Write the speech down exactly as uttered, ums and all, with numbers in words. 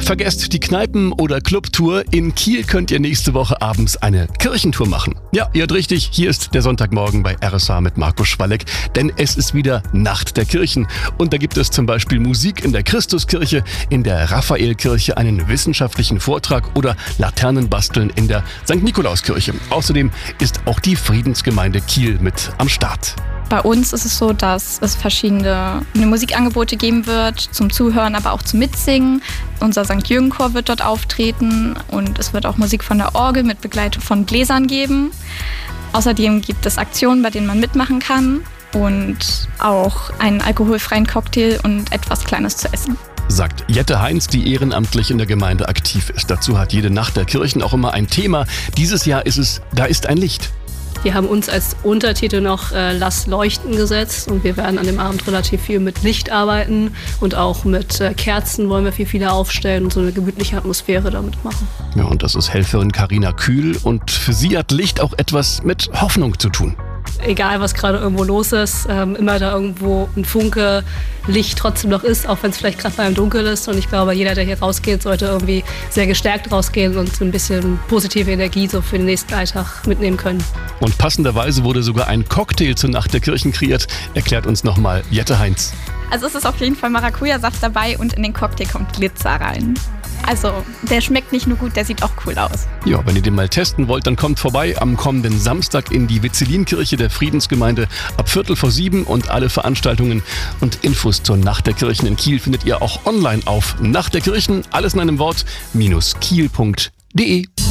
Vergesst die Kneipen- oder Clubtour. In Kiel könnt ihr nächste Woche abends eine Kirchentour machen. Ja, ihr hört richtig, hier ist der Sonntagmorgen bei R S H mit Markus Schwalleck, denn es ist wieder Nacht der Kirchen. Und da gibt es zum Beispiel Musik in der Christuskirche, in der Raphaelkirche, einen wissenschaftlichen Vortrag oder Laternenbasteln in der Sankt Nikolauskirche. Außerdem ist auch die Friedensgemeinde Kiel mit am Start. Bei uns ist es so, dass es verschiedene Musikangebote geben wird, zum Zuhören, aber auch zum Mitsingen. Unser Sankt Jürgen-Chor wird dort auftreten und es wird auch Musik von der Orgel mit Begleitung von Bläsern geben. Außerdem gibt es Aktionen, bei denen man mitmachen kann und auch einen alkoholfreien Cocktail und etwas Kleines zu essen. Sagt Jette Heinz, die ehrenamtlich in der Gemeinde aktiv ist. Dazu hat jede Nacht der Kirchen auch immer ein Thema. Dieses Jahr ist es Da ist ein Licht. Wir haben uns als Untertitel noch äh, Lass leuchten gesetzt und wir werden an dem Abend relativ viel mit Licht arbeiten und auch mit äh, Kerzen wollen wir viel, viele aufstellen und so eine gemütliche Atmosphäre damit machen. Ja, und das ist Helferin Carina Kühl und für sie hat Licht auch etwas mit Hoffnung zu tun. Egal, was gerade irgendwo los ist, ähm, immer da irgendwo ein Funke Licht trotzdem noch ist, auch wenn es vielleicht gerade mal im Dunkel ist. Und ich glaube, jeder, der hier rausgeht, sollte irgendwie sehr gestärkt rausgehen und so ein bisschen positive Energie so für den nächsten Alltag mitnehmen können. Und passenderweise wurde sogar ein Cocktail zur Nacht der Kirchen kreiert, erklärt uns nochmal Jette Heinz. Also es ist auf jeden Fall Maracuja-Saft dabei und in den Cocktail kommt Glitzer rein. Also der schmeckt nicht nur gut, der sieht auch cool aus. Ja, wenn ihr den mal testen wollt, dann kommt vorbei am kommenden Samstag in die Vizzelinkirche der Friedensgemeinde ab Viertel vor sieben und alle Veranstaltungen und Infos zur Nacht der Kirchen in Kiel findet ihr auch online auf Nacht der Kirchen, alles in einem Wort, minus kiel punkt de.